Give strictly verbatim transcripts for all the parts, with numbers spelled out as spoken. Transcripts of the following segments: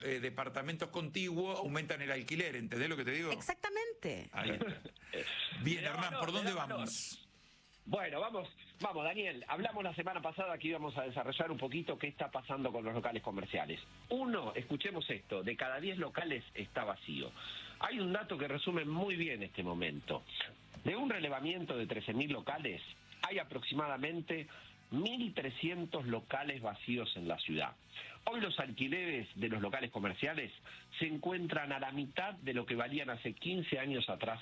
eh, departamentos contiguos aumentan el alquiler, ¿entendés lo que te digo? Exactamente. Ahí está. Bien, Hernán, ¿por dónde vamos? Bueno, vamos, vamos, Daniel. Hablamos la semana pasada que íbamos a desarrollar un poquito qué está pasando con los locales comerciales. Uno, escuchemos esto, de cada diez locales está vacío. Hay un dato que resume muy bien este momento. De un relevamiento de trece mil locales, hay aproximadamente mil trescientos locales vacíos en la ciudad. Hoy los alquileres de los locales comerciales se encuentran a la mitad de lo que valían hace quince años atrás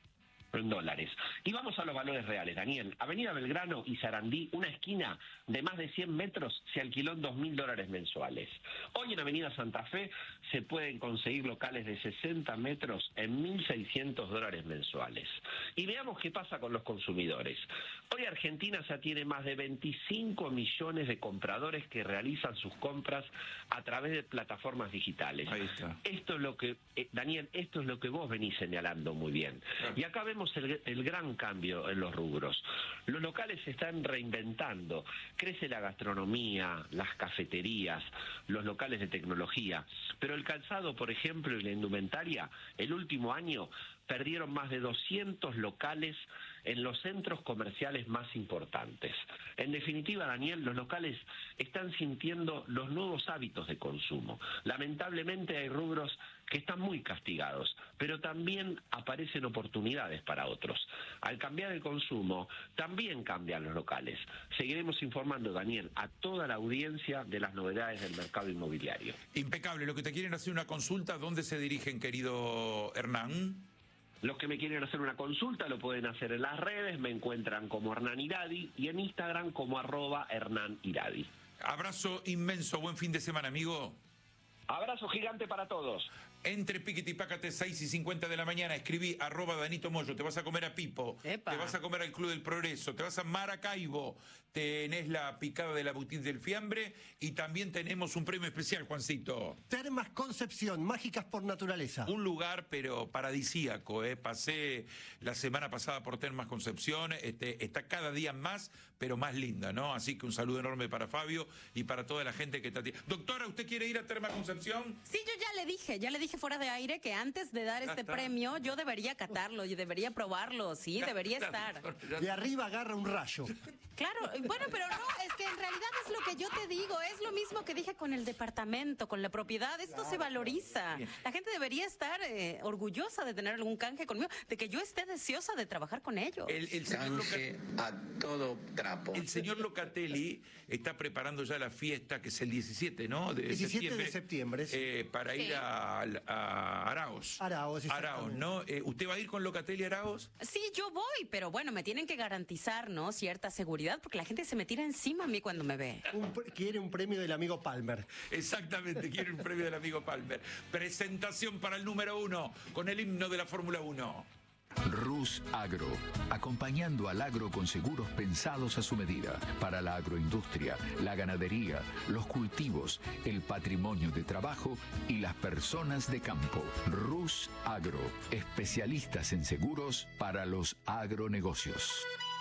en dólares. Y vamos a los valores reales, Daniel. Avenida Belgrano y Sarandí, una esquina de más de cien metros, se alquiló en dos mil dólares mensuales. Hoy en Avenida Santa Fe se pueden conseguir locales de sesenta metros en mil seiscientos dólares mensuales. Y veamos qué pasa con los consumidores. Hoy Argentina ya tiene más de veinticinco millones de compradores que realizan sus compras a través de plataformas digitales. Ahí está. Esto es lo que, eh, Daniel, esto es lo que vos venís señalando muy bien. Claro. Y acá vemos El, el gran cambio en los rubros. Los locales se están reinventando. Crece la gastronomía, las cafeterías, los locales de tecnología. Pero el calzado, por ejemplo, y la indumentaria, el último año perdieron más de doscientos locales en los centros comerciales más importantes. En definitiva, Daniel, los locales están sintiendo los nuevos hábitos de consumo. Lamentablemente hay rubros que están muy castigados, pero también aparecen oportunidades para otros. Al cambiar el consumo, también cambian los locales. Seguiremos informando, Daniel, a toda la audiencia de las novedades del mercado inmobiliario. Impecable. Lo que te quieren hacer una consulta, ¿dónde se dirigen, querido Hernán? Los que me quieren hacer una consulta lo pueden hacer en las redes, me encuentran como Hernán Iradi y en Instagram como arroba Hernán Iradi. Abrazo inmenso, buen fin de semana, amigo. Abrazo gigante para todos. Entre piquete y pácate, seis y cincuenta de la mañana, escribí arroba Danito Moyo, te vas a comer a Pipo, Epa. Te vas a comer al Club del Progreso, te vas a Maracaibo, tenés la picada de la boutique del fiambre y también tenemos un premio especial, Juancito. Termas Concepción, mágicas por naturaleza. Un lugar pero paradisíaco, ¿eh? Pasé la semana pasada por Termas Concepción, este, está cada día más, pero más linda, ¿no? Así que un saludo enorme para Fabio y para toda la gente que está... Doctora, ¿usted quiere ir a Termas Concepción? Sí, yo ya le dije, ya le dije fuera de aire que antes de dar este premio yo debería catarlo, yo debería probarlo, sí, debería estar. De arriba agarra un rayo. Claro, bueno, pero no, es que en realidad es lo que yo te digo, es lo mismo que dije con el departamento, con la propiedad, esto claro, se valoriza. Bien. La gente debería estar eh, orgullosa de tener algún canje conmigo, de que yo esté deseosa de trabajar con ellos. El, el canje Loca... a todo trapo. El señor Locatelli está preparando ya la fiesta, que es el diecisiete, ¿no? De diecisiete septiembre, de septiembre. Sí. Eh, para sí. ir a, a Araos. Araos, Araos, ¿no? Eh, ¿Usted va a ir con Locatelli a Araos? Sí, yo voy, pero bueno, me tienen que garantizar, ¿no? Cierta seguridad, porque la gente se me tira encima a mí cuando me ve. Un, quiere un premio del amigo Palmer. Exactamente, quiere un premio del amigo Palmer. Presentación para el número uno, con el himno de la Fórmula uno. Rus Agro, acompañando al agro con seguros pensados a su medida, para la agroindustria, la ganadería, los cultivos, el patrimonio de trabajo y las personas de campo. Rus Agro, especialistas en seguros para los agronegocios.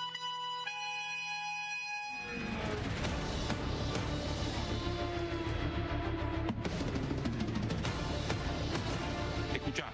Escuchá.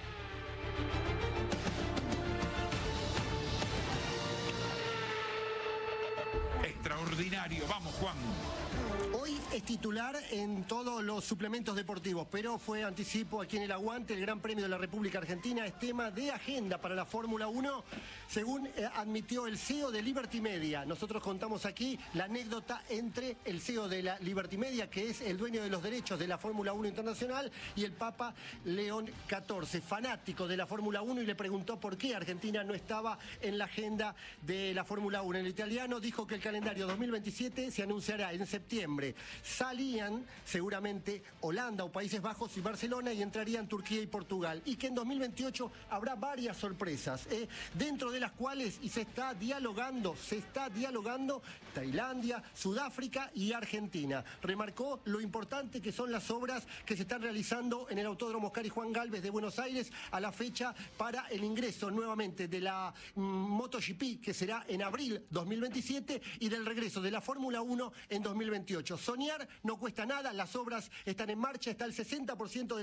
Extraordinario. Vamos, Juan. Hoy es titular en todos los suplementos deportivos, pero fue anticipo aquí en el Aguante. El Gran Premio de la República Argentina es tema de agenda para la Fórmula uno, según eh, admitió el C E O de Liberty Media. Nosotros contamos aquí la anécdota entre el C E O de la Liberty Media, que es el dueño de los derechos de la Fórmula uno Internacional, y el Papa León catorce, fanático de la Fórmula uno, y le preguntó por qué Argentina no estaba en la agenda de la Fórmula uno. El italiano dijo que el calendario dos mil veintisiete se anunciará en septiembre. Salían seguramente Holanda o Países Bajos y Barcelona, y entrarían Turquía y Portugal, y que en dos mil veintiocho habrá varias sorpresas, eh, dentro de las cuales, y se está dialogando, se está dialogando Tailandia, Sudáfrica y Argentina. Remarcó lo importante que son las obras que se están realizando en el Autódromo Oscar y Juan Galvez de Buenos Aires a la fecha para el ingreso nuevamente de la mm, MotoGP, que será en abril dos mil veintisiete, y del regreso de la Fórmula uno en dos mil veintiocho. Soñar ampliar, no cuesta nada, las obras están en marcha, está el sesenta por ciento de